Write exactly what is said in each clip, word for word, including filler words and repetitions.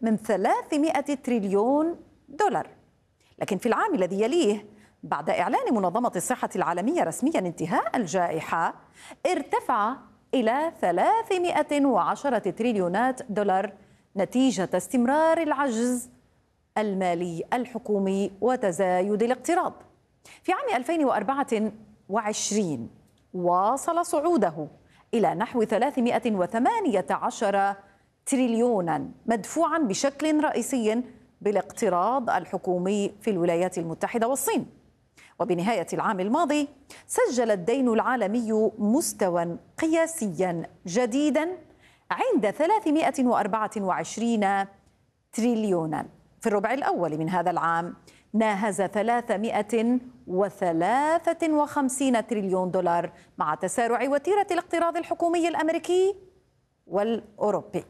من ثلاثمائة تريليون دولار. لكن في العام الذي يليه بعد إعلان منظمة الصحة العالمية رسميا انتهاء الجائحة ارتفع إلى ثلاثمائة وعشرة تريليونات دولار نتيجة استمرار العجز المالي الحكومي وتزايد الاقتراض. في عام ألفين وأربعة وعشرين واصل صعوده إلى نحو ثلاثمائة وثمانية عشر تريليونا مدفوعا بشكل رئيسي بالاقتراض الحكومي في الولايات المتحدة والصين. وبنهاية العام الماضي سجل الدين العالمي مستوى قياسيا جديدا عند ثلاثمائة وأربعة وعشرين تريليونا. في الربع الأول من هذا العام ناهز ثلاثمائة وثلاثة وخمسين تريليون دولار مع تسارع وتيرة الاقتراض الحكومي الأمريكي والأوروبي.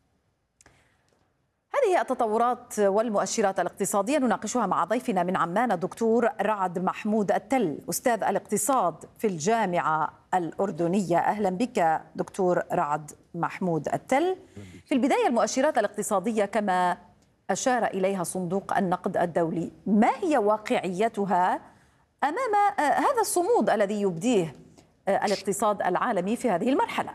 هذه التطورات والمؤشرات الاقتصادية نناقشها مع ضيفنا من عمان الدكتور رعد محمود التل، أستاذ الاقتصاد في الجامعة الأردنية. أهلا بك دكتور رعد محمود التل. في البداية المؤشرات الاقتصادية كما أشار إليها صندوق النقد الدولي، ما هي واقعيتها أمام هذا الصمود الذي يبديه الاقتصاد العالمي في هذه المرحلة؟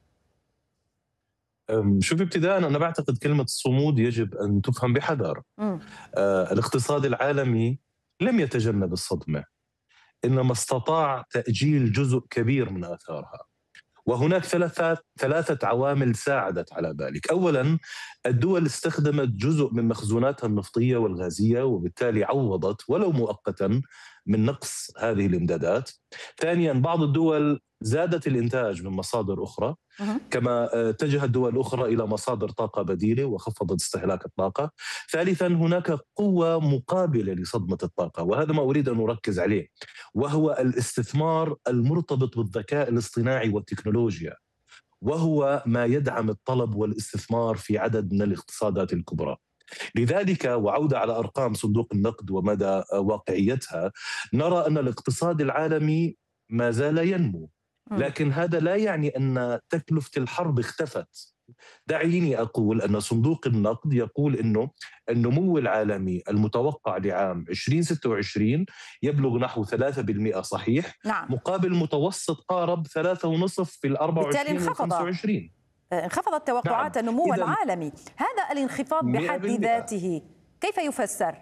شوف، ابتداء أنا بعتقد كلمة الصمود يجب أن تفهم بحذر. آه الاقتصاد العالمي لم يتجنب الصدمة، إنما استطاع تأجيل جزء كبير من آثارها، وهناك ثلاثة ثلاثة عوامل ساعدت على ذلك. أولاً، الدول استخدمت جزء من مخزوناتها النفطية والغازية، وبالتالي عوضت ولو مؤقتاً من نقص هذه الإمدادات. ثانياً، بعض الدول زادت الإنتاج من مصادر أخرى، كما اتجهت دول أخرى إلى مصادر طاقة بديلة وخفضت استهلاك الطاقة. ثالثاً، هناك قوة مقابلة لصدمة الطاقة، وهذا ما أريد أن أركز عليه، وهو الاستثمار المرتبط بالذكاء الاصطناعي والتكنولوجيا، وهو ما يدعم الطلب والاستثمار في عدد من الاقتصادات الكبرى. لذلك، وعودة على أرقام صندوق النقد ومدى واقعيتها، نرى أن الاقتصاد العالمي ما زال ينمو، لكن هذا لا يعني أن تكلفة الحرب اختفت. دعيني أقول أن صندوق النقد يقول أنه النمو العالمي المتوقع لعام ألفين وستة وعشرين يبلغ نحو ثلاثة بالمئة صحيح، نعم. مقابل متوسط قارب ثلاثة ونصف في الأربعة وعشرين وخمسة وعشرين. انخفضت توقعات نعم. النمو العالمي. هذا الانخفاض بحد ذاته كيف يفسر؟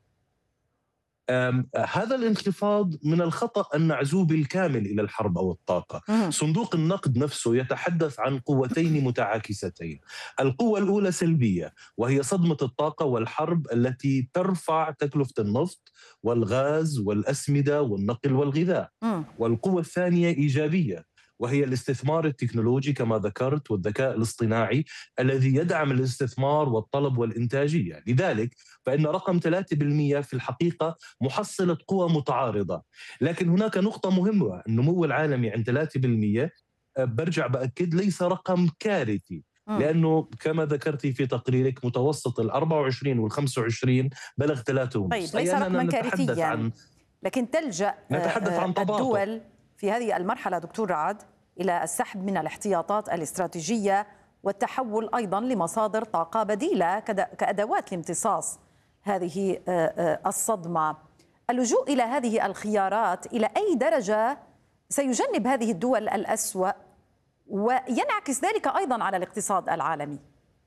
هذا الانخفاض من الخطأ أن نعزوه بالكامل إلى الحرب أو الطاقة. مم. صندوق النقد نفسه يتحدث عن قوتين متعاكستين. القوة الأولى سلبية، وهي صدمة الطاقة والحرب التي ترفع تكلفة النفط والغاز والأسمدة والنقل والغذاء. مم. والقوة الثانية إيجابية، وهي الاستثمار التكنولوجي كما ذكرت والذكاء الاصطناعي الذي يدعم الاستثمار والطلب والإنتاجية. لذلك فإن رقم ثلاثة بالمئة في الحقيقة محصلة قوى متعارضة. لكن هناك نقطة مهمة، النمو العالمي عند ثلاثة بالمئة برجع بأكد ليس رقم كارثي، لأنه كما ذكرتي في تقريرك متوسط الأربعة وعشرين والخمسة وعشرين بلغ ثلاثة ونصف. طيب، ليس رقما كارثيا، عن... لكن تلجأ نتحدث عن الدول في هذه المرحلة دكتور رعد إلى السحب من الاحتياطات الاستراتيجية والتحول أيضا لمصادر طاقة بديلة كأدوات لامتصاص هذه الصدمة. اللجوء إلى هذه الخيارات إلى أي درجة سيجنب هذه الدول الأسوأ وينعكس ذلك أيضا على الاقتصاد العالمي؟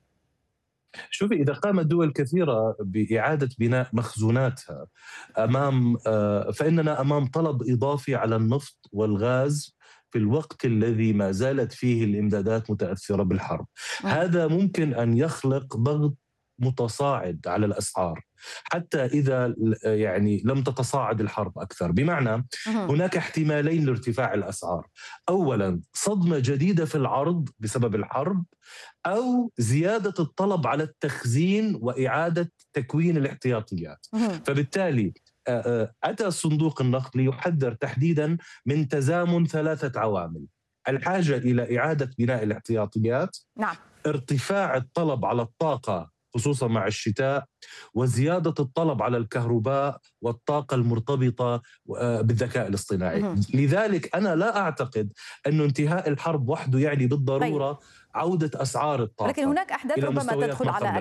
شوفي، إذا قامت دول كثيرة بإعادة بناء مخزوناتها أمام فإننا أمام طلب إضافي على النفط والغاز في الوقت الذي ما زالت فيه الإمدادات متأثرة بالحرب. م. هذا ممكن أن يخلق ضغط متصاعد على الأسعار حتى إذا يعني لم تتصاعد الحرب أكثر. بمعنى هناك احتمالين لارتفاع الأسعار: أولا صدمة جديدة في العرض بسبب الحرب، أو زيادة الطلب على التخزين وإعادة تكوين الاحتياطيات. فبالتالي أتى صندوق النقد ليحذر تحديدا من تزامن ثلاثة عوامل: الحاجة إلى إعادة بناء الاحتياطيات، نعم. ارتفاع الطلب على الطاقة خصوصا مع الشتاء، وزيادة الطلب على الكهرباء والطاقة المرتبطة بالذكاء الاصطناعي. مه. لذلك أنا لا أعتقد أن انتهاء الحرب وحده يعني بالضرورة طيب. عودة أسعار الطاقة، لكن هناك أحداث ربما تدخل على